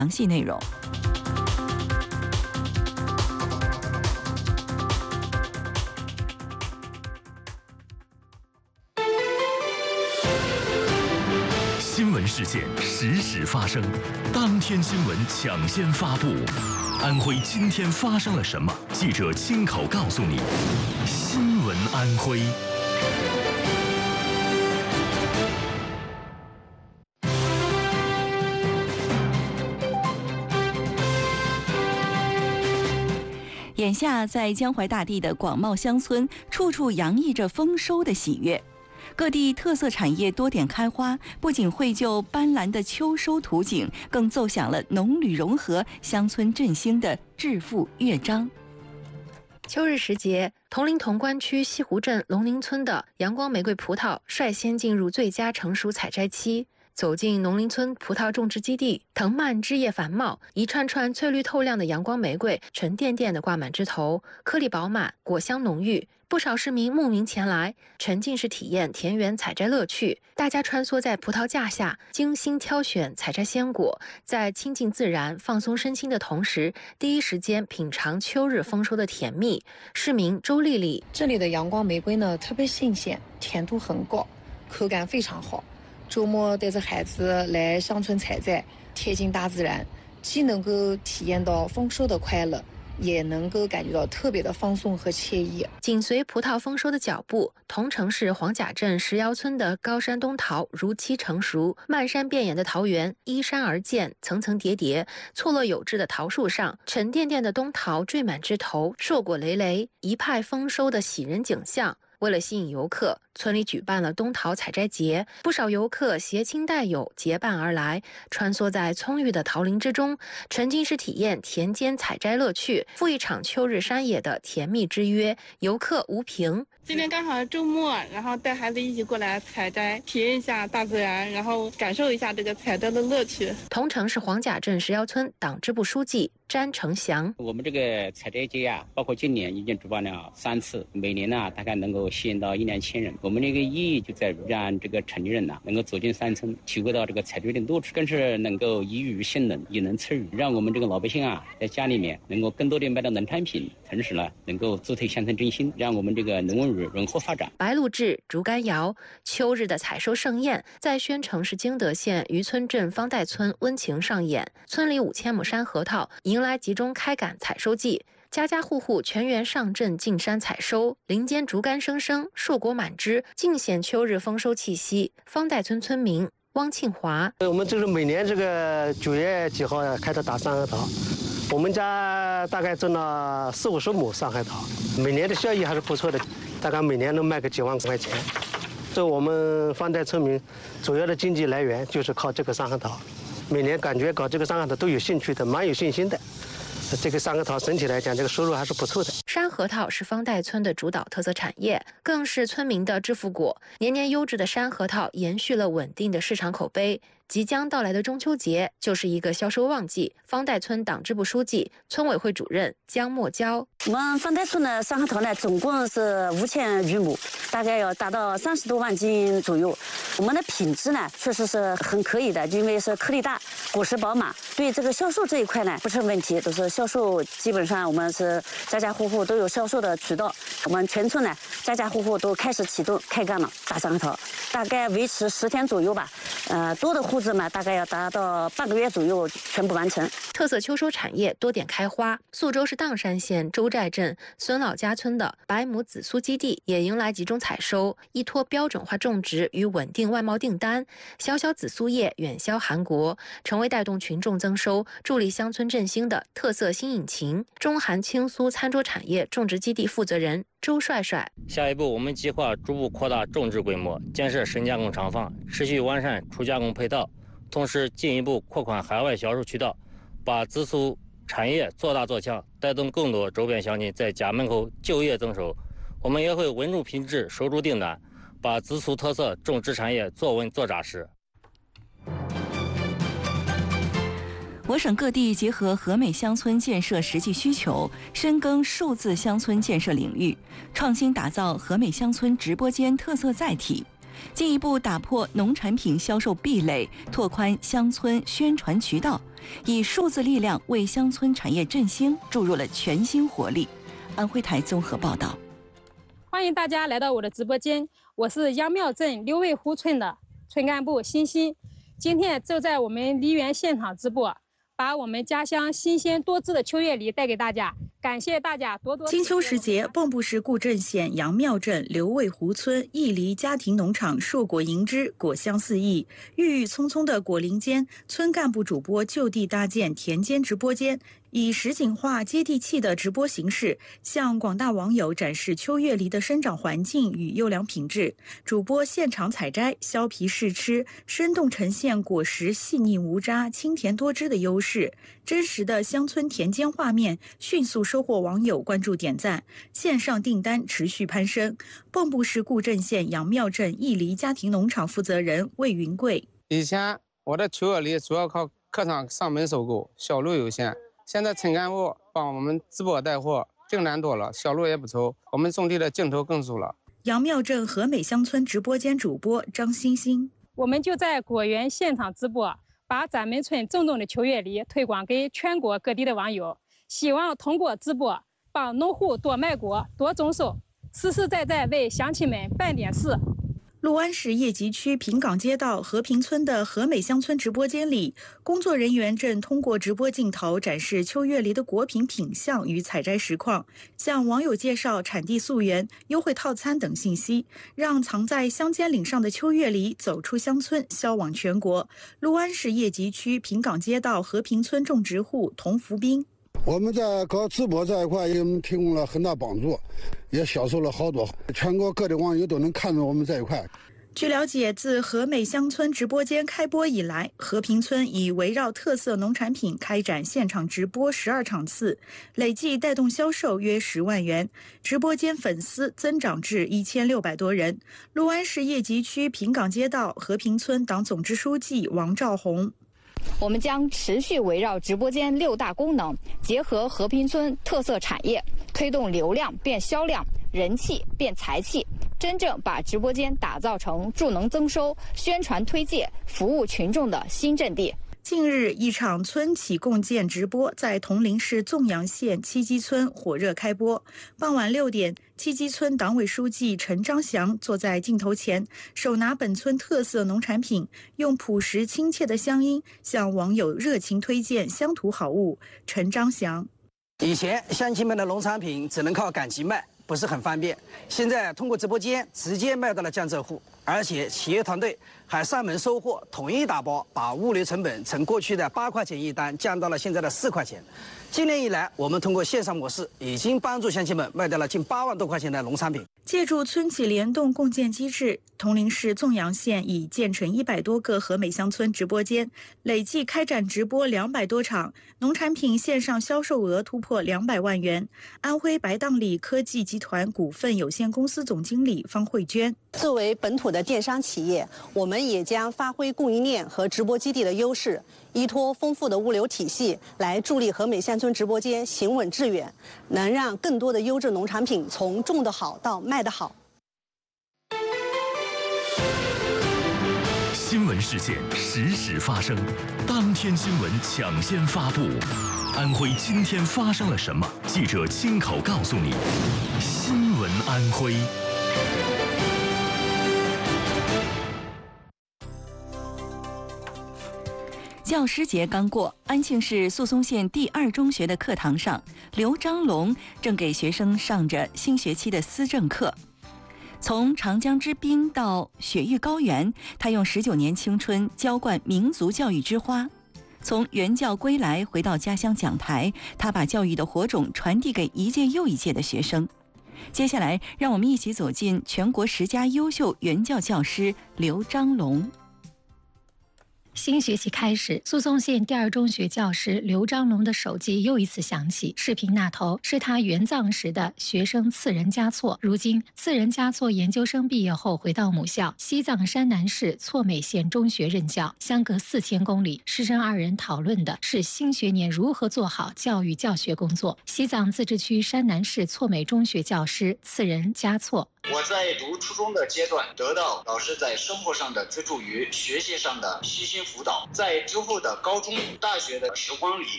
详细内容。 新闻事件实时发生，当天新闻抢先发布。安徽今天发生了什么？记者亲口告诉你。新闻安徽。 眼下，在江淮大地的广袤乡村，处处洋溢着丰收的喜悦。各地特色产业多点开花，不仅绘就斑斓的秋收图景，更奏响了农旅融合、乡村振兴的致富乐章。 秋日时节，铜陵潼关区西湖镇龙宁村的阳光玫瑰葡萄率先进入最佳成熟采摘期。走进农林村葡萄种植基地，藤蔓枝叶繁茂，一串串翠绿透亮的阳光玫瑰沉甸甸地挂满枝头，颗粒饱满，果香浓郁。不少市民慕名前来，沉浸式体验田园采摘乐趣。大家穿梭在葡萄架下，精心挑选采摘鲜果，在亲近自然、放松身心的同时，第一时间品尝秋日丰收的甜蜜。市民周丽丽： 这里的阳光玫瑰呢，特别新鲜，甜度很高，口感非常好。周末带着孩子来乡村采摘，贴近大自然，既能够体验到丰收的快乐，也能够感觉到特别的放松和惬意。 紧随葡萄丰收的脚步，同城市黄甲镇石窑村的高山冬桃如期成熟，漫山遍野的桃园依山而建，层层叠叠，错落有致的桃树上，沉甸甸的冬桃缀满枝头，硕果累累，一派丰收的喜人景象。为了吸引游客，村里举办了冬桃采摘节，不少游客携亲带友结伴而来，穿梭在葱郁的桃林之中，沉浸式体验田间采摘乐趣，赴一场秋日山野的甜蜜之约。游客吴平： 今天刚好周末，然后带孩子一起过来采摘，体验一下大自然，然后感受一下这个采摘的乐趣。 同城市黄甲镇石窑村党支部书记詹成祥： 我们这个采摘节啊，包括今年已经主办了3次，每年呢大概能够吸引到1-2千人。我们这个意义就在于让这个城里人能够走进山村，体会到这个采摘的乐趣，更是能够一鱼兴农，一能赐予，让我们这个老百姓在家里面能够更多的买到农产品，同时呢能够助推乡村振兴，让我们这个农文旅融合发展。 白露至，竹竿摇，秋日的采收盛宴在宣城市经德县渔村镇方岱村温情上演。村里5000亩山核桃迎来集中开杆采收季，家家户户全员上阵进山采收，林间竹竿声声，硕果满枝，尽显秋日丰收气息。方岱村村民汪庆华： 我们就是每年这个9月几号开始打山核桃，我们家大概种了40-50亩山核桃，每年的效益还是不错的，大概每年能卖个几万块钱。这我们方岱村民主要的经济来源就是靠这个山核桃，每年感觉搞这个山核桃都有兴趣的，蛮有信心的。这个山核桃整体来讲，这个收入还是不错的。 山核桃是方岱村的主导特色产业，更是村民的致富果。年年优质的山核桃延续了稳定的市场口碑。即将到来的中秋节就是一个销售旺季。方岱村党支部书记、村委会主任江墨娇： 我们方岱村的山核桃呢，总共是5000余亩，大概要达到30多万斤左右。我们的品质呢，确实是很可以的，因为是颗粒大，果实饱满。对这个销售这一块呢，不成问题，都是销售，基本上我们是家家户户都有销售的渠道。我们全村呢，家家户户都开始启动开干了打山核桃，大概维持10天左右吧。多的户子嘛，大概要达到半个月左右全部完成。 特色秋收产业多点开花，宿州市砀山县周寨镇孙老家村的白母紫苏基地也迎来集中采收，依托标准化种植与稳定外贸订单，小小紫苏叶远销韩国，成为带动群众增收、助力乡村振兴的特色新引擎。中韩青苏餐桌产业种植基地负责人周帅帅： 下一步，我们计划逐步扩大种植规模，建设深加工厂房，持续完善初加工配套，同时进一步扩宽海外销售渠道，把紫苏产业做大做强，带动更多周边乡亲在家门口就业增收。我们也会稳住品质，守住订单，把紫苏特色种植产业做稳做扎实。 我省各地结合和美乡村建设实际需求，深耕数字乡村建设领域，创新打造和美乡村直播间特色载体。 进一步打破农产品销售壁垒，拓宽乡村宣传渠道，以数字力量为乡村产业振兴注入了全新活力。安徽台综合报道。 欢迎大家来到我的直播间，我是杨庙镇刘卫湖村的村干部欣欣，今天就在我们梨园现场直播，把我们家乡新鲜多汁的秋叶梨带给大家，感谢大家多多。 金秋时节，蚌埠市固镇县杨庙镇刘卫湖村益梨家庭农场硕果盈枝，果香四溢。郁郁葱葱的果林间，村干部主播就地搭建田间直播间，以实景化、接地气的直播形式，向广大网友展示秋叶梨的生长环境与优良品质。主播现场采摘、削皮试吃，生动呈现果实细腻无渣、清甜多汁的优势。真实的乡村田间画面迅速收获网友关注点赞，线上订单持续攀升。蚌埠市固镇县杨庙镇益梨家庭农场负责人魏云贵： 以前我的秋叶梨主要靠客场上门收购，销路有限。现在村干部帮我们直播带货，订单多了，销路也不错，我们种地的劲头更足了。 杨庙镇和美乡村直播间主播张欣欣： 我们就在果园现场直播，把咱们村种的秋叶梨推广给全国各地的网友，希望通过直播帮农户多卖果、多种收，实实在在为乡亲们办点事。 六安市叶集区平岗街道和平村的和美乡村直播间里，工作人员正通过直播镜头展示秋叶梨的果品品相与采摘实况，向网友介绍产地溯源、优惠套餐等信息，让藏在乡间岭上的秋叶梨走出乡村，销往全国。六安市叶集区平岗街道和平村种植户童福斌： 我们在搞直播这一块给我们提供了很大帮助，也销售了好多，全国各地网友都能看到我们这一块。 据了解，自和美乡村直播间开播以来，和平村已围绕特色农产品开展现场直播12场次，累计带动销售约10万元，直播间粉丝增长至1600多人。六安市叶集区平岗街道和平村党总支书记王兆红： 我们将持续围绕直播间6大功能，结合和平村特色产业，推动流量变销量，人气变财气，真正把直播间打造成助农增收、宣传推介、服务群众的新阵地。 近日，一场村企共建直播在铜陵市纵阳县七基村火热开播。傍晚6点，七基村党委书记陈章祥坐在镜头前，手拿本村特色农产品，用朴实亲切的乡音向网友热情推荐乡土好物。陈章祥： 以前乡亲们的农产品只能靠赶集卖，不是很方便，现在通过直播间直接卖到了江浙沪，而且企业团队还上门收货，统一打包，把物流成本从过去的8块钱一单降到了现在的4块钱。今年以来，我们通过线上模式，已经帮助乡亲们卖掉了近8万多块钱的农产品。 借助村企联动共建机制，铜陵市纵阳县已建成100多个和美乡村直播间，累计开展直播200多场，农产品线上销售额突破200万元。安徽白当里科技集团股份有限公司总经理方慧娟： 作为本土的电商企业，我们也将发挥供应链和直播基地的优势，依托丰富的物流体系来助力和美乡村直播间行稳致远，能让更多的优质农产品从种得好到卖得好。 新闻事件实时发生，当天新闻抢先发布。安徽今天发生了什么？记者亲口告诉你。新闻安徽。 教师节刚过，安庆市宿松县第2中学的课堂上，刘章龙正给学生上着新学期的思政课。从长江之滨到雪域高原，他用19年青春浇灌民族教育之花。从援教归来回到家乡讲台，他把教育的火种传递给一届又一届的学生。接下来，让我们一起走进全国10佳优秀援教教师刘章龙。 新学期开始，宿松县第2中学教师刘章龙的手机又一次响起，视频那头是他援藏时的学生次仁嘉措。如今，次仁嘉措研究生毕业后回到母校西藏山南市措美县中学任教，相隔4000公里。师生2人讨论的是新学年如何做好教育教学工作。西藏自治区山南市措美中学教师次仁嘉措我在读初中的阶段，得到老师在生活上的资助与学习上的悉心辅导，在之后的高中、大学的时光里，